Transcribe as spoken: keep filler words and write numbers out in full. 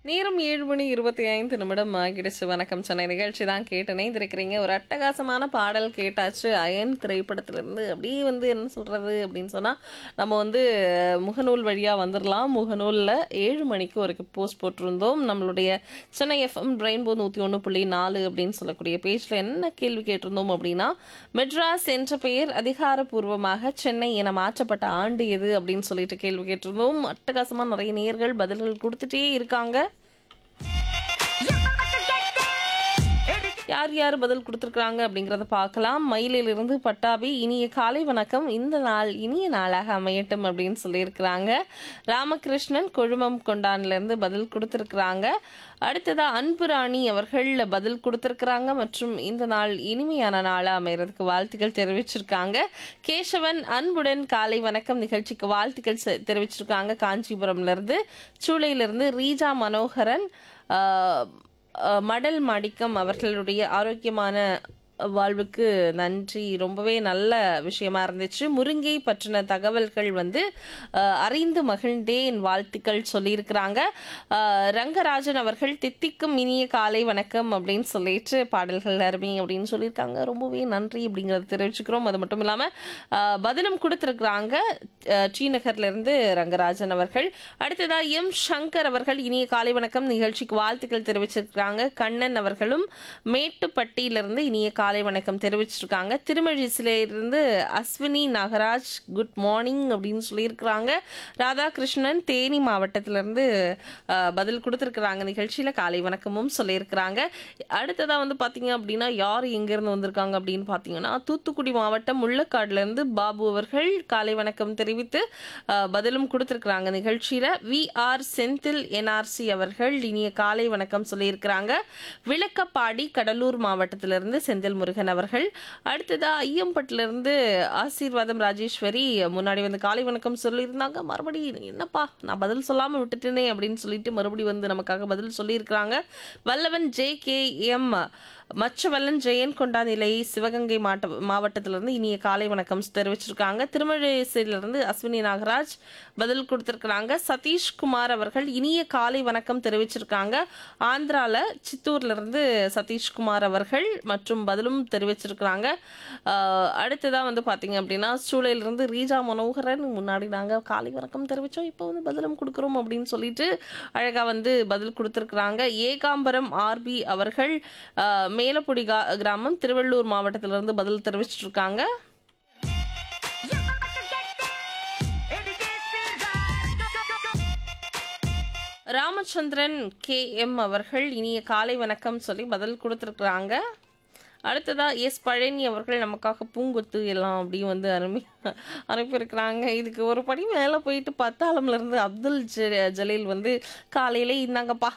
நேரம் ஏழு மணி இருபத்தி ஐந்து நிமிடம் ஆகிடுச்சு. வணக்கம் சென்னை நிகழ்ச்சி தான் கேட்டு இணைந்திருக்கிறீங்க. ஒரு அட்டகாசமான பாடல் கேட்டாச்சு. அயன் திரைப்படத்திலிருந்து அப்படியே வந்து என்ன சொல்றது அப்படின்னு சொன்னா, நம்ம வந்து முகநூல் வழியா வந்துரலாம். முகநூல்ல ஏழு மணிக்கு ஒரு போஸ்ட் போட்டிருந்தோம். நம்மளுடைய சென்னை எஃப்எம் ரெயின்போ நூற்றி ஒன்று புள்ளி நாலு அப்படின்னு சொல்லக்கூடிய பேஜ்ல என்ன கேள்வி கேட்டிருந்தோம் அப்படின்னா, மெட்ராஸ் என்ற பெயர் அதிகாரப்பூர்வமாக சென்னை என மாற்றப்பட்ட ஆண்டு எது அப்படின்னு சொல்லிட்டு கேள்வி கேட்டிருந்தோம். அட்டகாசமா நிறைய நேயர்கள் பதில்கள் கொடுத்துட்டே இருக்காங்க. யார் யார் பதில் கொடுத்துருக்காங்க அப்படிங்கிறத பார்க்கலாம். மயிலிலிருந்து பட்டாபி, இனிய காலை வணக்கம், இந்த நாள் இனிய நாளாக அமையட்டும் அப்படின்னு சொல்லியிருக்கிறாங்க. ராமகிருஷ்ணன் கொழுமம் கொண்டான்லேருந்து பதில் கொடுத்துருக்குறாங்க. அடுத்ததா அன்புராணி அவர்கள் பதில் கொடுத்துருக்குறாங்க மற்றும் இந்த நாள் இனிமையான நாளாக அமைகிறதுக்கு வாழ்த்துக்கள் தெரிவிச்சிருக்காங்க. கேசவன் அன்புடன் காலை வணக்கம் நிகழ்ச்சிக்கு வாழ்த்துக்கள் செ- தெரிவிச்சிருக்காங்க. காஞ்சிபுரம்லேருந்து. சூளையிலிருந்து ரீஜா மனோகரன், ஆஹ், அஹ் மடல் மாணிக்கம் அவர்களுடைய ஆரோக்கியமான வாழ்வுக்கு நன்றி. ரொம்பவே நல்ல விஷயமா இருந்துச்சு. முருங்கை பற்றின தகவல்கள் வந்து அஹ், அறிந்து மகிழ்ந்தேன் வாழ்த்துக்கள் சொல்லியிருக்கிறாங்க. அஹ், ரங்கராஜன் அவர்கள் தித்திக்கும் இனிய காலை வணக்கம் அப்படின்னு சொல்லிட்டு பாடல்கள் அருமை அப்படின்னு சொல்லியிருக்காங்க. ரொம்பவே நன்றி அப்படிங்கிறத தெரிவிச்சுக்கிறோம். அது மட்டும் இல்லாமல் பதிலும் கொடுத்துருக்குறாங்க. டி நகர்ல இருந்து ரங்கராஜன் அவர்கள். அடுத்ததா எம் சங்கர் அவர்கள் இனிய காலை வணக்கம் நிகழ்ச்சிக்கு வாழ்த்துக்கள் தெரிவிச்சிருக்காங்க. கண்ணன் அவர்களும் மேட்டுப்பட்டியிலிருந்து இனிய காலை வணக்கம் தெரிவிச்சிருக்காங்க. திருமழிசிலிருந்து அஸ்வினி நாகராஜ் குட் மார்னிங் அப்படின்னு சொல்லியிருக்கிறாங்க. ராதாகிருஷ்ணன் தேனி மாவட்டத்திலிருந்து அஹ், பதில் கொடுத்துருக்குறாங்க. நிகழ்ச்சியில் காலை வணக்கமும் சொல்லியிருக்கிறாங்க. அடுத்ததா வந்து பார்த்தீங்க அப்படின்னா யார் எங்கேருந்து வந்திருக்காங்க அப்படின்னு பார்த்தீங்கன்னா தூத்துக்குடி மாவட்டம் முள்ளக்காடுலேருந்து பாபு அவர்கள் காலை வணக்கம் தெரிவித்து அஹ், பதிலும் கொடுத்துருக்குறாங்க. நிகழ்ச்சியில் வி ஆர் செந்தில் என்ஆர்சி அவர்கள் இனிய காலை வணக்கம் சொல்லியிருக்கிறாங்க. விளக்கப்பாடி கடலூர் மாவட்டத்திலிருந்து செந்தில் முருகன் அவர்கள். அடுத்ததா ஐயம்பட்டிலிருந்து ஆசீர்வாதம் ராஜேஸ்வரி முன்னாடி வந்து காலை வணக்கம் சொல்லியிருந்தாங்க. மறுபடியும் என்னப்பா நான் பதில் சொல்லாமல் விட்டுட்டேனே அப்படின்னு சொல்லிட்டு மறுபடியும் வந்து நமக்காக பதில் சொல்லியிருக்கிறாங்க. வல்லவன் J K M மச்சவல்லன் Jayan கொண்டாநிலை Sivaganga மாவட்ட மாவட்டத்திலிருந்து இனிய காலை வணக்கம் தெரிவிச்சிருக்காங்க. திருமழிசையிலிருந்து அஸ்வினி நாகராஜ் பதில் கொடுத்திருக்கிறாங்க. சதீஷ்குமார் அவர்கள் இனிய காலை வணக்கம் தெரிவிச்சிருக்காங்க. ஆந்திரால சித்தூர்ல இருந்து சதீஷ்குமார் அவர்கள் மற்றும் பதிலும் தெரிவிச்சிருக்கிறாங்க. ஆஹ் அடுத்ததான் வந்து பார்த்தீங்க அப்படின்னா சூளையிலிருந்து ரீஜா மனோகரன் முன்னாடி நாங்கள் காலை வணக்கம் தெரிவித்தோம், இப்போ வந்து பதிலும் கொடுக்குறோம் அப்படின்னு சொல்லிட்டு அழகாக வந்து பதில் கொடுத்துருக்குறாங்க. ஏகாம்பரம் ஆர்பி அவர்கள் ஆஹ் மேலப்புடி கா கிராமம் திருவள்ளூர் மாவட்டத்திலிருந்து பதில் தெரிவிச்சிட்டு இருக்காங்க. ராமச்சந்திரன் கே எம் அவர்கள் இனிய காலை வணக்கம் சொல்லி பதில் கொடுத்துருக்குறாங்க. அடுத்ததா எஸ் பழனி அவர்கள் நமக்காக பூங்கொத்து எல்லாம் அப்படியும் வந்து அனுப்பி அனுப்பியிருக்கிறாங்க. இதுக்கு ஒரு படி மேலே போயிட்டு பத்தாளம்ல இருந்து அப்துல் ஜ ஜலீல் வந்து காலையிலே இந்தாங்கப்பா